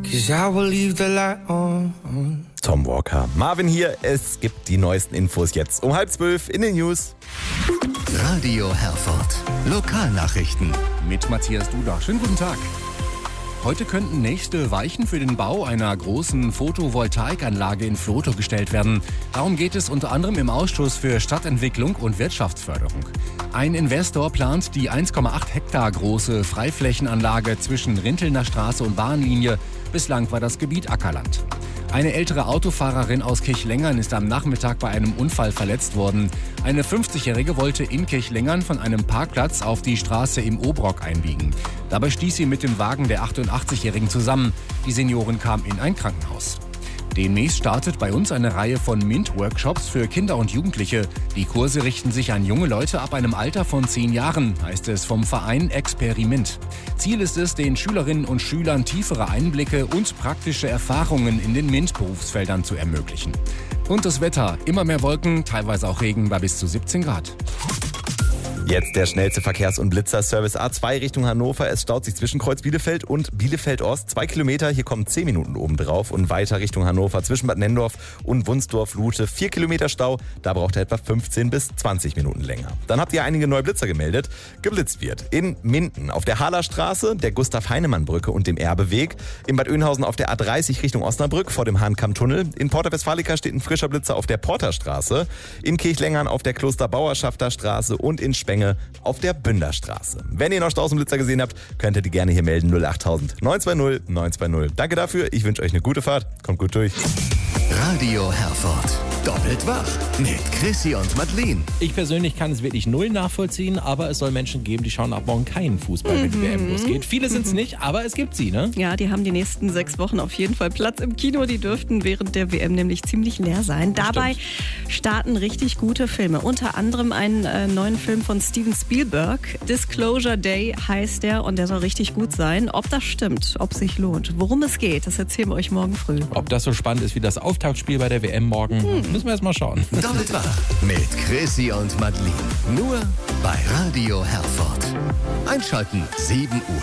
'cause I will leave the light on. Tom Walker. Marvin hier, es gibt die neuesten Infos jetzt um 11:30 in den News. Radio Herford. Lokalnachrichten. Mit Matthias Duda. Schönen guten Tag. Heute könnten nächste Weichen für den Bau einer großen Photovoltaikanlage in Vlotho gestellt werden. Darum geht es unter anderem im Ausschuss für Stadtentwicklung und Wirtschaftsförderung. Ein Investor plant die 1,8 Hektar große Freiflächenanlage zwischen Rintelner Straße und Bahnlinie. Bislang war das Gebiet Ackerland. Eine ältere Autofahrerin aus Kirchlengern ist am Nachmittag bei einem Unfall verletzt worden. Eine 50-Jährige wollte in Kirchlengern von einem Parkplatz auf die Straße im Obrock einbiegen. Dabei stieß sie mit dem Wagen der 88-Jährigen zusammen. Die Seniorin kam in ein Krankenhaus. Demnächst startet bei uns eine Reihe von MINT-Workshops für Kinder und Jugendliche. Die Kurse richten sich an junge Leute ab einem Alter von 10 Jahren, heißt es vom Verein Experiment. Ziel ist es, den Schülerinnen und Schülern tiefere Einblicke und praktische Erfahrungen in den MINT-Berufsfeldern zu ermöglichen. Und das Wetter, immer mehr Wolken, teilweise auch Regen bei bis zu 17 Grad. Jetzt der schnellste Verkehrs- und Blitzerservice A2 Richtung Hannover. Es staut sich zwischen Kreuz Bielefeld und Bielefeld-Ost. 2 Kilometer, hier kommen 10 Minuten obendrauf. Und weiter Richtung Hannover zwischen Bad Nenndorf und Wunsdorf-Lute. 4 Kilometer Stau, da braucht er etwa 15 bis 20 Minuten länger. Dann habt ihr einige neue Blitzer gemeldet. Geblitzt wird in Minden auf der Halerstraße, der Gustav-Heinemann-Brücke und dem Erbeweg. In Bad Oeynhausen auf der A30 Richtung Osnabrück vor dem Hahnkamm-Tunnel. In Porta Westfalica steht ein frischer Blitzer auf der Porterstraße. In Kirchlengern auf der Klosterbauerschafter-Straße und in Spenge auf der Bünderstraße. Wenn ihr noch Staus und Blitzer gesehen habt, könnt ihr die gerne hier melden. 08000 920 920. Danke dafür. Ich wünsche euch eine gute Fahrt. Kommt gut durch. Radio Herford. Doppelt wach mit Chrissy und Madeleine. Ich persönlich kann es wirklich null nachvollziehen, aber es soll Menschen geben, die schauen ab morgen keinen Fußball, wenn die WM losgeht. Viele sind es nicht, aber es gibt sie, ne? Ja, die haben die nächsten 6 Wochen auf jeden Fall Platz im Kino. Die dürften während der WM nämlich ziemlich leer sein. Dabei starten richtig gute Filme. Unter anderem einen neuen Film von Steven Spielberg. Disclosure Day heißt der und der soll richtig gut sein. Ob das stimmt, ob sich lohnt, worum es geht, das erzählen wir euch morgen früh. Ob das so spannend ist wie das Auftaktspiel bei der WM morgen, müssen wir erst mal schauen. Doppelt wach mit Chrissy und Madeleine. Nur bei Radio Herford. Einschalten 7 Uhr.